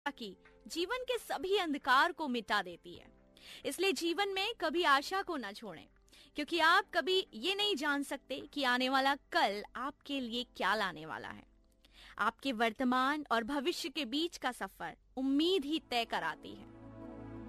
कि जीवन के सभी अंधकार को मिटा देती है। इसलिए जीवन में कभी आशा को न छोड़ें, क्योंकि आप कभी ये नहीं जान सकते कि आने वाला कल आपके लिए क्या लाने वाला है। आपके वर्तमान और भविष्य के बीच का सफर उम्मीद ही तय कराती है।